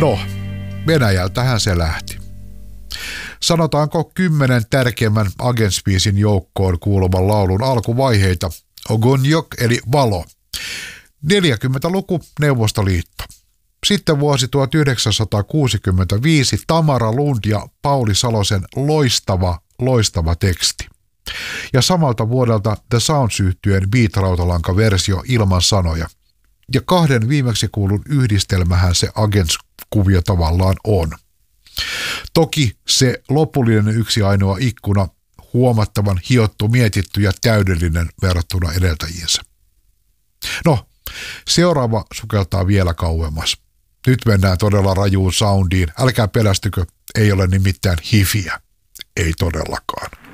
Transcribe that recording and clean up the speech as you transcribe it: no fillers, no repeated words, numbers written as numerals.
No, Venäjältähän se lähti. Sanotaanko 10 tärkeimmän Agents-biisin joukkoon kuuluvan laulun alkuvaiheita. Ogonjok eli valo. 40-luku Neuvostoliitto. Sitten vuosi 1965 Tamara Lund ja Pauli Salosen loistava teksti. Ja samalta vuodelta The Sounds-yhtyeen beat-rautalanka-versio ilman sanoja. Ja 2 viimeksi kuulun yhdistelmähän se Agents-kuvio tavallaan on. Toki se lopullinen yksi ainoa ikkuna, huomattavan hiottu, mietitty ja täydellinen verrattuna edeltäjiinsä. No, seuraava sukeltaa vielä kauemmas. Nyt mennään todella rajuun soundiin. Älkää pelästykö, ei ole nimittäin hifiä. Ei todellakaan.